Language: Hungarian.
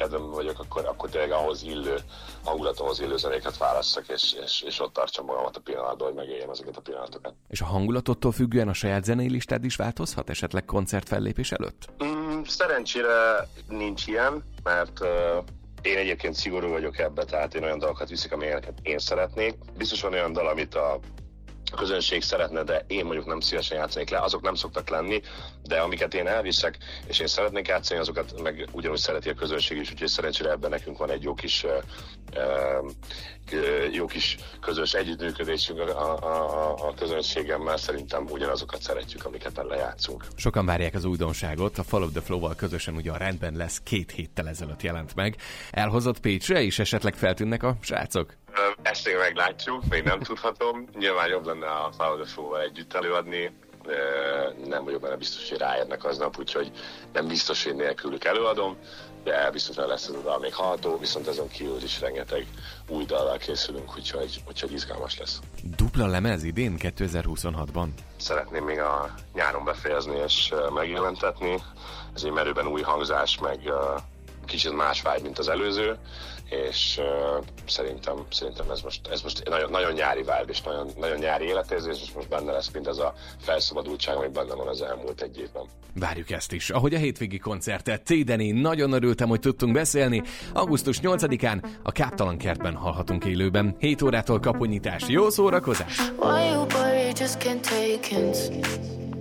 kedvem vagyok, akkor tényleg ahhoz illő, hangulatomhoz illő zenéket válasszak, és ott tartsam magamat a pillanatban, hogy megéljem ezeket a pillanatokat. És a hangulatottól függően a saját zenei listád is változhat, esetleg koncertfellépés előtt? Szerencsére nincs ilyen, mert én egyébként szigorú vagyok ebbe, tehát én olyan dalokat viszek, amelyeket én szeretnék. Biztos van olyan dal, amit a közönség szeretne, de én mondjuk nem szívesen játszanék le, azok nem szoktak lenni, de amiket én elviszek, és én szeretnék játszani, azokat meg ugyanúgy szereti a közönség is, úgyhogy szerencsére ebben nekünk van egy jó kis közös együttműködésünk a közönségemmel, szerintem ugyanazokat szeretjük, amiket lejátszunk. Sokan várják az újdonságot, a Follow the Flow-val közösen ugye a Rendben lesz 2 héttel ezelőtt jelent meg. Elhozott Pécsre is esetleg feltűnnek a srácok? Ezt még meglátjuk, még nem tudhatom. Nyilván jobb lenne a Follow the Flow-val együtt előadni. Nem vagyok benne biztos, hogy ráérnek aznap, úgyhogy nem biztos, hogy nélkülük előadom, de biztosan lesz ez a dal még hallható, viszont ezen kívül is rengeteg új dallal készülünk, úgyhogy izgalmas lesz. Dupla lemez idén 2026-ban? Szeretném még a nyáron befejezni és megjelentetni. Ez egy merőben új hangzás, meg kicsit más vibe, mint az előző, és szerintem ez most nagyon, nagyon nyári vibe, és nagyon, nagyon nyári életérzés, és most benne lesz mind ez a felszabadultság, ami benne van az elmúlt egy évben. Várjuk ezt is. Ahogy a hétvégi koncertet Cédeni, nagyon örültem, hogy tudtunk beszélni. Augusztus 8-án a Káptalan kertben hallhatunk élőben. 7 órától kapunyítás. Jó szórakozás!